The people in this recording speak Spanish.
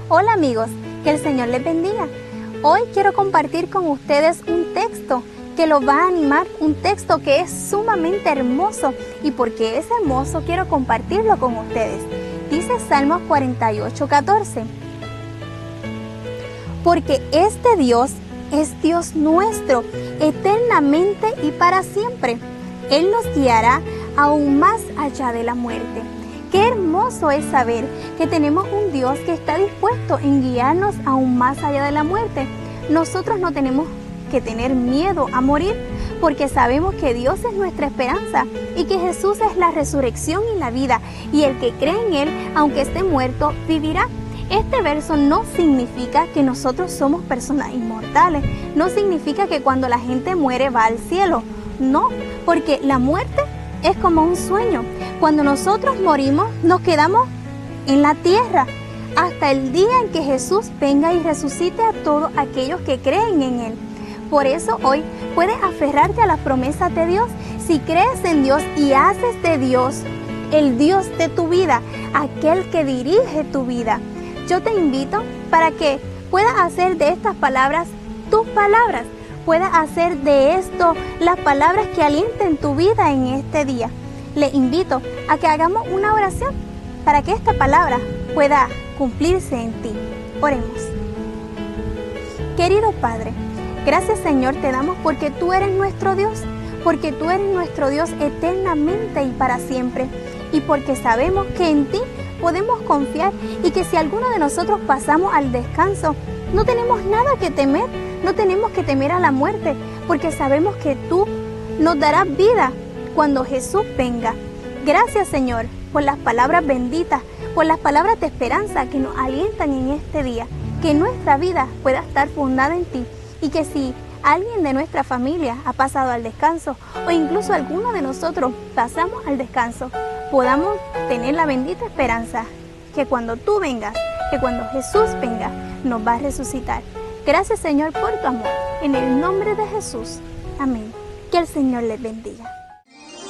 Hola amigos, que el Señor les bendiga. Hoy quiero compartir con ustedes un texto que los va a animar, un texto que es sumamente hermoso, y porque es hermoso quiero compartirlo con ustedes. Dice Salmos 48:14. Porque este Dios es Dios nuestro, eternamente y para siempre. Él nos guiará aún más allá de la muerte. Qué hermoso es saber que tenemos un Dios que está dispuesto en guiarnos aún más allá de la muerte. Nosotros no tenemos que tener miedo a morir, porque sabemos que Dios es nuestra esperanza y que Jesús es la resurrección y la vida, y el que cree en Él, aunque esté muerto, vivirá. Este verso no significa que nosotros somos personas inmortales, no significa que cuando la gente muere va al cielo, no, porque la muerte es como un sueño. Cuando nosotros morimos, nos quedamos en la tierra hasta el día en que Jesús venga y resucite a todos aquellos que creen en Él. Por eso hoy puedes aferrarte a las promesas de Dios. Si crees en Dios y haces de Dios el Dios de tu vida, aquel que dirige tu vida, yo te invito para que puedas hacer de estas palabras tus palabras, puedas hacer de esto las palabras que alienten tu vida en este día. Le invito a que hagamos una oración para que esta palabra pueda cumplirse en ti. Oremos. Querido Padre, gracias Señor te damos porque tú eres nuestro Dios, porque tú eres nuestro Dios eternamente y para siempre, y porque sabemos que en ti podemos confiar y que si alguno de nosotros pasamos al descanso, no tenemos nada que temer, no tenemos que temer a la muerte, porque sabemos que tú nos darás vida cuando Jesús venga. Gracias Señor por las palabras benditas, por las palabras de esperanza que nos alientan en este día, que nuestra vida pueda estar fundada en ti, y que si alguien de nuestra familia ha pasado al descanso, o incluso alguno de nosotros pasamos al descanso, podamos tener la bendita esperanza que cuando tú vengas, que cuando Jesús venga, nos va a resucitar. Gracias Señor por tu amor, en el nombre de Jesús. Amén. Que el Señor les bendiga.